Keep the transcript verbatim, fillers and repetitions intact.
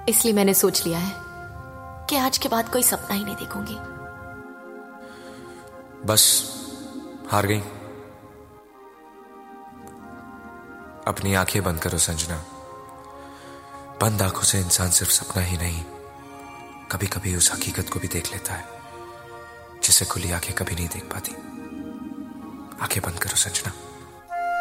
इसलिए मैंने सोच लिया है कि आज के बाद कोई सपना ही नहीं देखूंगी। बस हार गई। अपनी आंखें बंद करो संजना। बंद आंखों से इंसान सिर्फ सपना ही नहीं, कभी कभी उस हकीकत को भी देख लेता है जिसे खुली आंखें कभी नहीं देख पाती। आंखें बंद करो संजना।